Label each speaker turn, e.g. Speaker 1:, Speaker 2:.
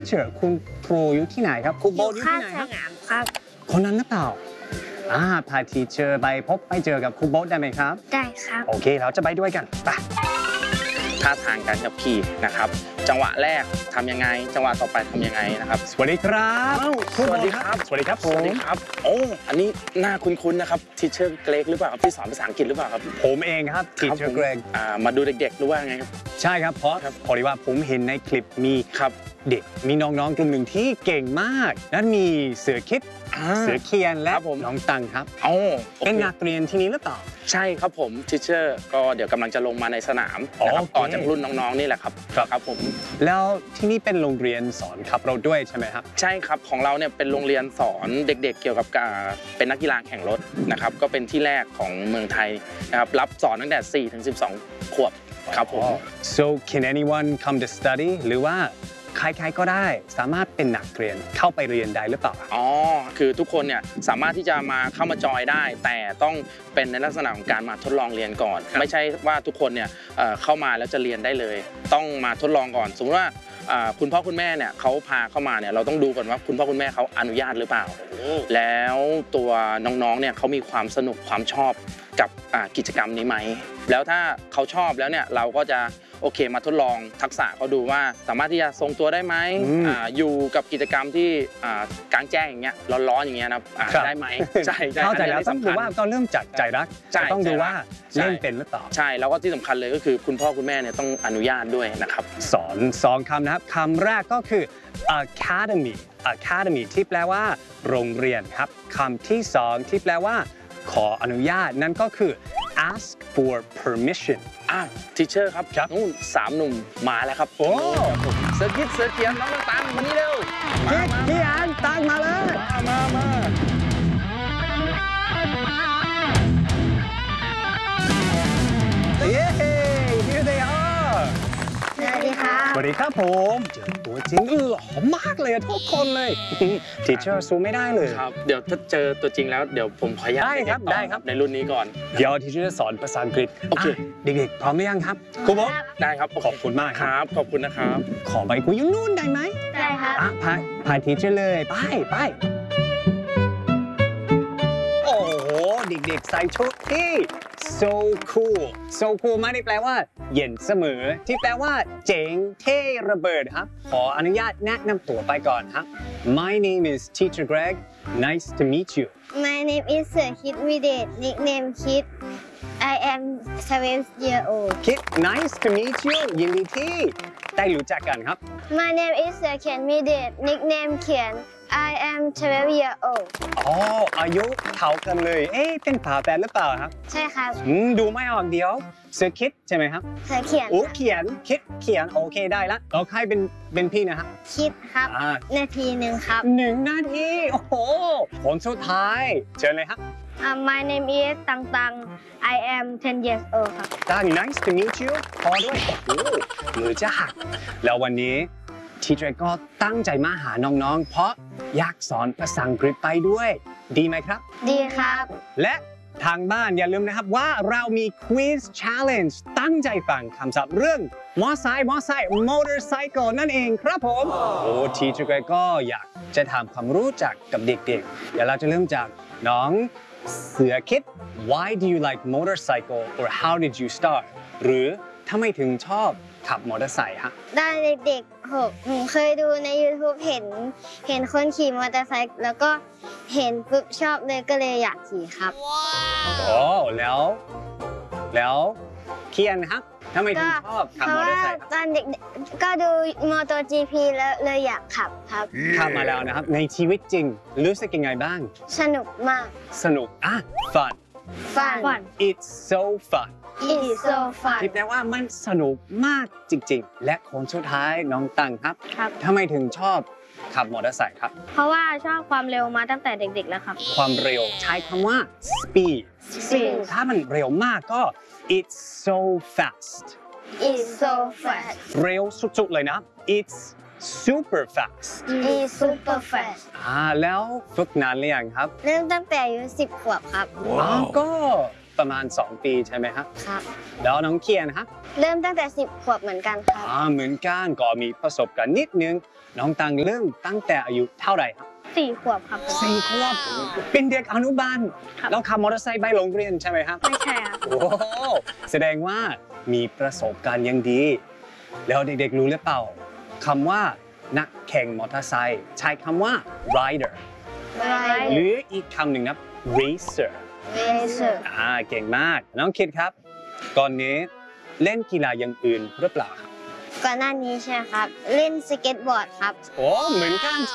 Speaker 1: เชื่อคุณครูอยู่ที่ไหนครับครูโบ๊ทอยู่ที่ไหนครับ
Speaker 2: สนามครับ
Speaker 1: คนนั้นหรือเปล่าพาทีเชอร์ไปเจอกับครูโบ๊ทได้ไหมครับ
Speaker 2: ได้ครับ
Speaker 1: โอเคเราจะไปด้วยกันไป
Speaker 3: ท่าทางการขับขี่นะครับจังหวะแรกทำยังไงจังหวะต่อไปทำยังไงนะครับ
Speaker 1: สวัสดีครับ
Speaker 3: สวัสดีครับ
Speaker 1: สวัสดีครับผม
Speaker 3: สวัสดีครับโอ้อันนี้หน้าคุ้นๆนะครับทีเชอร์เกรกหรือเปล่าครับที่สอนภาษาอังกฤษหรือเปล่าครับ
Speaker 1: ผมเองครับทีเชอร์เกรก
Speaker 3: มาดูเด็กๆหรือว่าไงครับ
Speaker 1: ใช่ครับเพราะพอดีว่าผมเห็นในคลิปมี
Speaker 3: ครับ
Speaker 1: เด็กมีน้องๆกลุ่มหนึ่งที่เก่งมากนั่นมีเสือคิดเสือเคียนและน้องตังครับเป็นนักเรียนที่นี่หรือเปล่า
Speaker 3: ใช่ครับผมทีเชอร์ก็เดี๋ยวกำลังจะลงมาในสนามนะครับต่อจากรุ่นน้องๆนี่แหละครับครับผม
Speaker 1: แล้วที่นี่เป็นโรงเรียนสอนขับรถด้วยใช่ไหมครับ
Speaker 3: ใช่ครับของเราเนี่ยเป็นโรงเรียนสอนเด็กๆเกี่ยวกับเป็นนักกีฬาแข่งรถนะครับก็เป็นที่แรกของเมืองไทยนะครับรับสอนตั้งแต่4 ถึง 12 ขวบครับผม
Speaker 1: so can anyone come to study หรือว่าใครๆก็ได้สามารถเป็นนักเรียนเข้าไปเรียนได้หรือเปล่า
Speaker 3: คือทุกคนเนี่ยสามารถที่จะมาเข้ามาจอยได้แต่ต้องเป็นในลักษณะของการมาทดลองเรียนก่อนไม่ใช่ว่าทุกคนเนี่ยเข้ามาแล้วจะเรียนได้เลยต้องมาทดลองก่อนสมมติว่าคุณพ่อคุณแม่เนี่ยเขาพาเข้ามาเนี่ยเราต้องดูก่อนว่าคุณพ่อคุณแม่เขาอนุญาตหรือเปล่าแล้วตัวน้องๆเนี่ยเขามีความสนุกความชอบกับกิจกรรมนี้ไหมแล้วถ้าเขาชอบแล้วเนี่ยเราก็จะโอเคมาทดลองทักษะเขาดูว่าสามารถที่จะทรงตัวได้ไหมอยู่กับกิจกรรมที่กลางแจ้งอย่างเงี้ยร้อนๆอย่างเงี้ยนะได้ไหมใช่
Speaker 1: เข้าใจแล้วต้องดูว่าก็เริ่มจากใจรักต้องดูว่าเล่นเป็นหรือเปล่า
Speaker 3: ใช่แล้วก็ที่สำคัญเลยก็คือคุณพ่อคุณแม่เนี่ยต้องอนุญาตด้วยนะครับ
Speaker 1: สอน2 คำนะครับคำแรกก็คือ academy ที่แปลว่าโรงเรียนครับคำที่2ที่แปลว่าขออนุญาตนั่นก็คือ ask for permission
Speaker 3: ทีเชอร์ครับนู่น3 หนุ่มมาแล้วครับ
Speaker 1: โอ้
Speaker 3: เสือคิดเสือเขียนน้องตังมานี่เร็ว
Speaker 1: พี่อันตังมาเลย
Speaker 3: มา
Speaker 1: เย้ here they are
Speaker 2: สวัสดีครับ
Speaker 1: สวัสดีครับผมเจอตัวจริงหล่อมากเลยทุกคนเลยทีเชอร์สู้ไม่ได้เลย
Speaker 3: ครับเดี๋ยวถ้าเจอตัวจริงแล้วเดี๋ยวผมขออนุญาต
Speaker 1: ได้ครับ
Speaker 3: ในรุ่นนี้ก่อน
Speaker 1: เดี๋ยวทีเชอร์สอนภาษาอังกฤษโอเคเด็กๆพร้อมหรือยังครับครูโบ๊ท
Speaker 3: ได้ครับ
Speaker 1: ขอบคุณมาก
Speaker 3: ครับขอบคุณนะครับ
Speaker 1: ขอไปคุยอยู่นู่นได้ไหม
Speaker 2: ได้ครับ
Speaker 1: พาทีเชอร์เลยไปโอ้โหเด็กๆใส่ชุดที่ so cool ไม่ได้แปลว่าเย็นเสมอที่แปลว่าเจ๋งเท่ระเบิดครับขออนุญาตแนะนำตัวไปก่อนครับ My name is Teacher Greg nice to meet you
Speaker 2: My name is Sir Kid Videt nickname Kid I am 12 years old
Speaker 1: Kid nice to meet you ยินดีที่ได้รู้จักกันครับ
Speaker 2: My name is Sir Ken Videt nickname Kian I am 12 years old
Speaker 1: อายุเท่ากันเลยเป็นฝาแฝดหรือเปล่าครับ
Speaker 2: ใช่ครับ
Speaker 1: ดูไม่ออกเดี๋ยวเสือคิดใช่ไหมครับ
Speaker 2: เสือเขียน
Speaker 1: เขียนคิดเขียนโอเคได้ละเราใครเป็นพี่นะครับ
Speaker 2: คิดครับนาทีหนึ่งครับ
Speaker 1: 1 นาทีโอ้โหผลสุดท้ายเชิญเลยครับ
Speaker 2: My name is ตัง I am 10 years old ครับ
Speaker 1: nice to meet you พอด้วยโอ้โหมือจะหักแล้ววันนี้ทีเจอร์ก็ตั้งใจมาหาน้องๆเพราะอยากสอนภาษาอังกฤษไปด้วยดีไหมครับ
Speaker 2: ดีครับ
Speaker 1: และทางบ้านอย่าลืมนะครับว่าเรามี Quiz Challenge ตั้งใจฟังคำศัพท์เรื่องมอไซค์ motorcycle นั่นเองครับผมทีเจอร์ก็อยากจะทำความรู้จักกับเด็กๆเดี๋ยวเราจะเริ่มจากน้องเสือคิด Why do you like motorcycle or how did you start หรือทำไมถึงชอบขับมอเตอร์ไซค์ฮะ
Speaker 2: ตอนเด็กๆผมเคยดูใน YouTube เห็นคนขี่มอเตอร์ไซค์แล้วก็เห็นปุ๊บชอบเลยก็เลยอยากขี่ครับ
Speaker 1: แล้วเคียนครับทำไมถึงชอบขับมอเตอร์ไซค์
Speaker 2: ตอนเด็กก็ดูมอเตอร์ GP แล้วเลยอยากขับครับ
Speaker 1: ขับมาแล้วนะครับในชีวิตจริงรู้สึกยังไงบ้าง
Speaker 2: สนุกมาก
Speaker 1: สนุกfun it's so fun
Speaker 2: It's so fun
Speaker 1: ที่แปลว่ามันสนุกมากจริงๆและคนสุดท้ายน้องตังครับทำไมถึงชอบขับมอเตอร์ไซค์ครับ
Speaker 2: เพราะว่าชอบความเร็วมาตั้งแต่เด็กๆแล้วครับ
Speaker 1: ความเร็วใช้คำว่า speed ถ้ามันเร็วมากก็ it's so fast
Speaker 2: เ
Speaker 1: ร็วสุดๆเลยนะ it's super fast
Speaker 2: แล้ว
Speaker 1: ฝึกนานหรือยังครับ
Speaker 2: เริ่มตั้งแต่อายุ10 ขวบครับ
Speaker 1: ก็ปประมาณ 2 ปีใช่ไหมครับ
Speaker 2: ครับ
Speaker 1: แล้วน้องเคียนครับ
Speaker 2: เริ่มตั้งแต่ 10 ขวบเหมือนกันครับ
Speaker 1: เหมือนกันก็มีประสบการณ์นิดนึงน้องตังเริ่มตั้งแต่อายุเท่าไหร่ครับ
Speaker 2: 4 ขวบครับ
Speaker 1: 4 ขวบเป็นเด็กอนุบาล
Speaker 2: ครับ
Speaker 1: แล้วขับมอเตอร์ไซค์ไปโรงเรียนใช่ไหมครับ
Speaker 2: ไม่ใช่ครับ
Speaker 1: โอ้โหแสดงว่ามีประสบการณ์อย่างดี แล้วเด็กๆรู้หรือเปล่าคำว่านักแข่งมอเตอร์ไซค์ใช้คำว่า rider หรืออีกคำหนึ่งนะ racer
Speaker 2: เรเซอร์
Speaker 1: เก่งมาก น้องคิดครับ ก่อนนี้เล่นกีฬาอย่างอื่นหรือเปล่าครับ
Speaker 2: ก่อนหน้านี้ใช่ไหมครับ เล่นสเก็ตบอร์ดครับ
Speaker 1: โอ้เหมือนกัน